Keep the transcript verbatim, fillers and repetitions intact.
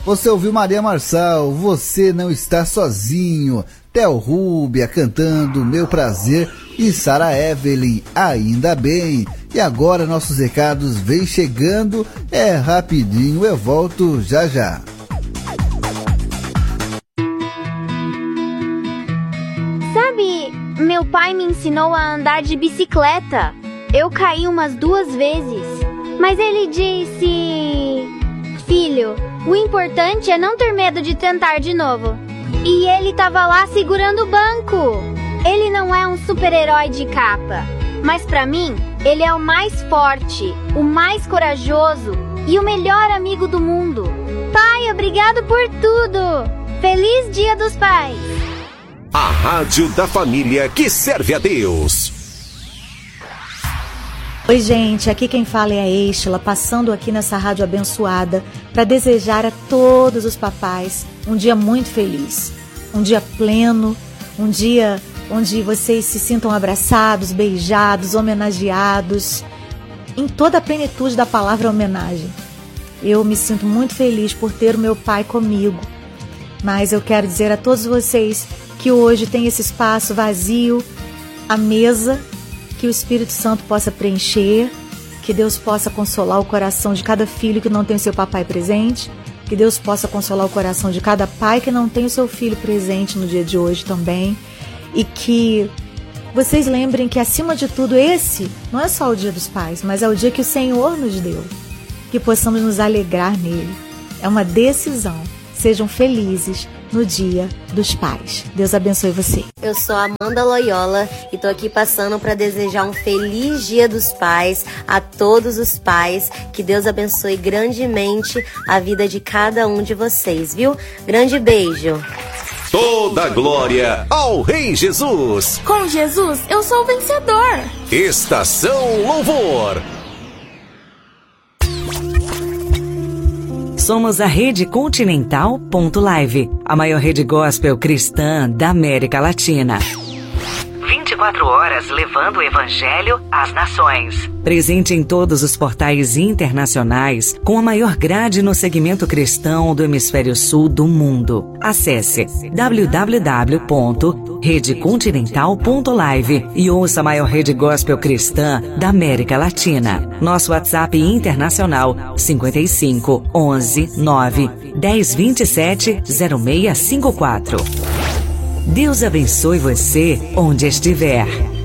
Você ouviu Maria Marçal, Você Não Está Sozinho, Theo Rúbia cantando Meu Prazer e Sarah Evelyn, Ainda Bem. E agora nossos recados vêm chegando, é rapidinho, eu volto já já. Sabe, meu pai me ensinou a andar de bicicleta. Eu caí umas duas vezes, mas ele disse: filho, o importante é não ter medo de tentar de novo. E ele tava lá segurando o banco. Ele não é um super-herói de capa, mas pra mim, ele é o mais forte, o mais corajoso e o melhor amigo do mundo. Pai, obrigado por tudo. Feliz Dia dos Pais. A Rádio da Família que serve a Deus. Oi, gente, aqui quem fala é a Estela, passando aqui nessa rádio abençoada para desejar a todos os papais um dia muito feliz, um dia pleno, um dia onde vocês se sintam abraçados, beijados, homenageados, em toda a plenitude da palavra homenagem. Eu me sinto muito feliz por ter o meu pai comigo, mas eu quero dizer a todos vocês que hoje tem esse espaço vazio, a mesa, que o Espírito Santo possa preencher, que Deus possa consolar o coração de cada filho que não tem o seu papai presente, que Deus possa consolar o coração de cada pai que não tem o seu filho presente no dia de hoje também, e que vocês lembrem que, acima de tudo, esse não é só o Dia dos Pais, mas é o dia que o Senhor nos deu, que possamos nos alegrar nele. É uma decisão. Sejam felizes no Dia dos Pais. Deus abençoe você. Eu sou Amanda Loyola e tô aqui passando para desejar um feliz Dia dos Pais a todos os pais. Que Deus abençoe grandemente a vida de cada um de vocês, viu? Grande beijo. Toda glória ao Rei Jesus. Com Jesus, eu sou o vencedor. Estação Louvor. Somos a Rede Continental ponto live, a maior rede gospel cristã da América Latina. vinte e quatro horas levando o Evangelho às nações. Presente em todos os portais internacionais, com a maior grade no segmento cristão do hemisfério sul do mundo. Acesse w w w ponto rede continental ponto live e ouça a maior rede gospel cristã da América Latina. Nosso WhatsApp internacional cinquenta e cinco, onze, nove, dez, vinte e sete, zero seis cinco quatro. Deus abençoe você onde estiver.